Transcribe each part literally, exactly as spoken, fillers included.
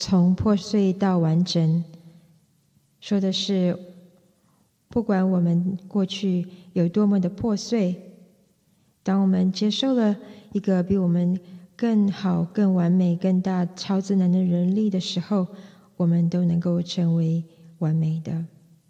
从破碎到完整，说的是不管我们过去有多么的破碎，当我们接受了一个比我们更好、更完美、更大、超自然的能力的时候，我们都能够成为完美的。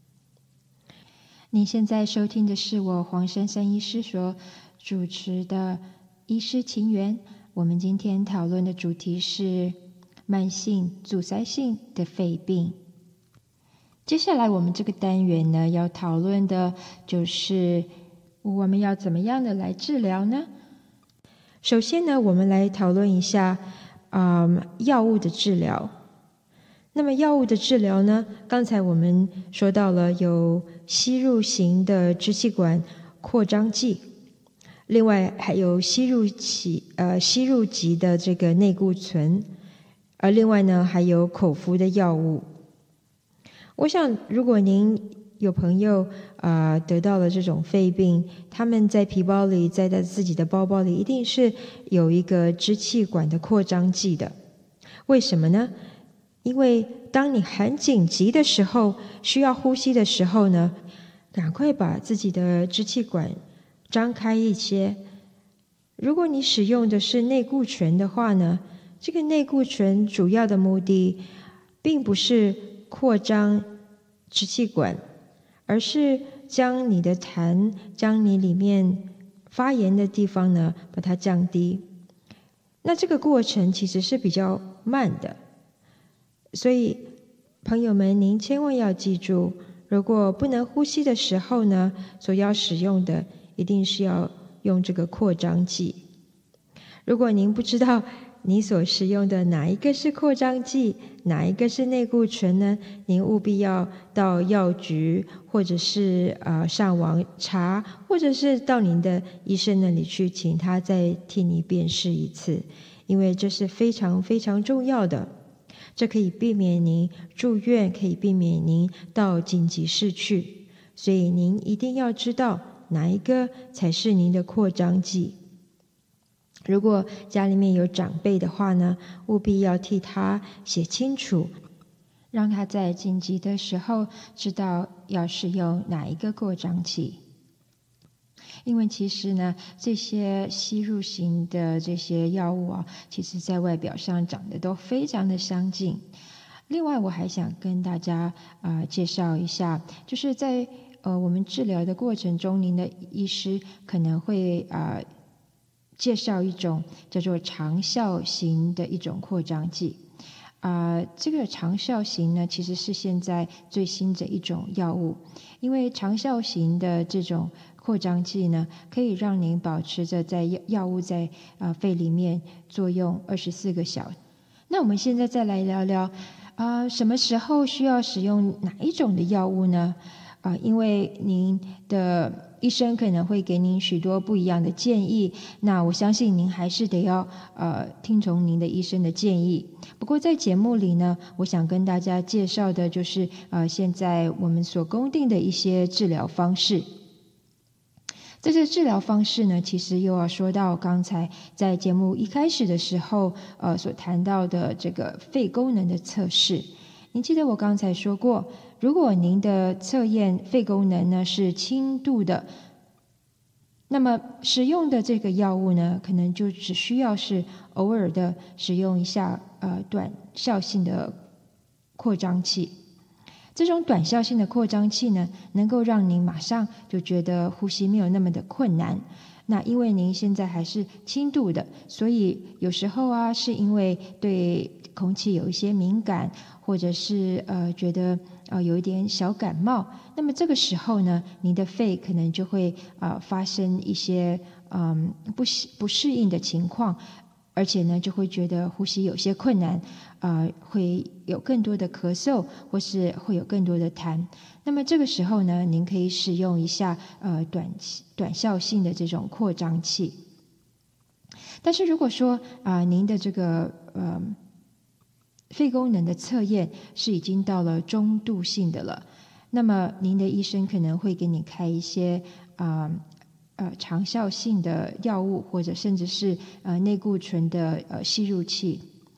您现在收听的是我黄珊珊医师所主持的医师情缘。我们今天讨论的主题是慢性阻塞性的肺病。接下来我们这个单元呢，要讨论的就是我们要怎么样的来治疗呢？首先呢，我们来讨论一下嗯，药物的治疗。那么药物的治疗呢，刚才我们说到了有吸入型的支气管扩张剂，另外还有吸入起呃吸入级的这个类固醇，而另外呢还有口服的药物。我想如果您有朋友啊、呃、得到了这种肺病，他们在皮包里，在在自己的包包里一定是有一个支气管的扩张剂的。为什么呢？因为当你很紧急的时候，需要呼吸的时候呢，赶快把自己的支气管张开一些。如果你使用的是类固醇的话呢，这个类固醇主要的目的并不是扩张支气管，而是将你的痰，将你里面发炎的地方呢，把它降低。那这个过程其实是比较慢的，所以朋友们，您千万要记住，如果不能呼吸的时候呢，所要使用的一定是要用这个扩张剂。如果您不知道你所使用的哪一个是扩张剂，哪一个是类固醇呢？您务必要到药局，或者是呃上网查，或者是到您的医生那里去，请他再替你辨识一次，因为这是非常非常重要的。这可以避免您住院，可以避免您到紧急室去，所以您一定要知道哪一个才是您的扩张剂。如果家里面有长辈的话呢，务必要替他写清楚，让他在紧急的时候知道要使用哪一个扩张剂。因为其实呢，这些吸入型的这些药物啊，其实在外表上长得都非常的相近。另外，我还想跟大家啊、呃、介绍一下，就是在呃我们治疗的过程中，您的医师可能会啊。呃介绍一种叫做长效型的一种扩张剂，啊、呃，这个长效型呢，其实是现在最新的一种药物，因为长效型的这种扩张剂呢，可以让您保持着在药药物在啊、呃、肺里面作用二十四个小时。那我们现在再来聊聊啊、呃，什么时候需要使用哪一种的药物呢？啊、呃，因为您的医生可能会给您许多不一样的建议，那我相信您还是得要呃听从您的医生的建议。不过在节目里呢，我想跟大家介绍的就是呃现在我们所公定的一些治疗方式。这些治疗方式呢，其实又要说到刚才在节目一开始的时候呃所谈到的这个肺功能的测试。您记得我刚才说过，如果您的测验肺功能呢是轻度的，那么使用的这个药物呢，可能就只需要是偶尔的使用一下呃短效性的扩张器。这种短效性的扩张器呢，能够让您马上就觉得呼吸没有那么的困难。那因为您现在还是轻度的，所以有时候啊，是因为对空气有一些敏感，或者是呃觉得呃有一点小感冒，那么这个时候呢，您的肺可能就会呃发生一些嗯、呃、不不适应的情况，而且呢就会觉得呼吸有些困难，呃会有更多的咳嗽，或是会有更多的痰。那么这个时候呢，您可以使用一下呃短短效性的这种扩张器。但是如果说啊、呃、您的这个呃肺功能的测验是已经到了中度性的了，那么您的医生可能会给你开一些啊呃, 呃长效性的药物，或者甚至是呃类固醇的呃吸入器。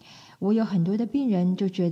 我有很多的病人就觉